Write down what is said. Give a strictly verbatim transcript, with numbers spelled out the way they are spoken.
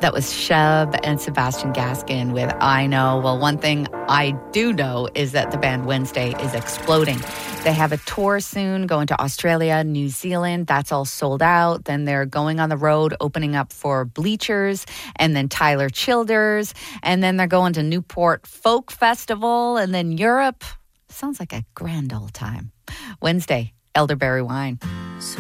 That was Shub and Sebastian Gaskin with I Know. Well, one thing I do know is that the band Wednesday is exploding. They have a tour soon going to Australia, New Zealand. That's all sold out. Then they're going on the road, opening up for Bleachers and then Tyler Childers. And then they're going to Newport Folk Festival and then Europe. Sounds like a grand old time. Wednesday, Elderberry Wine.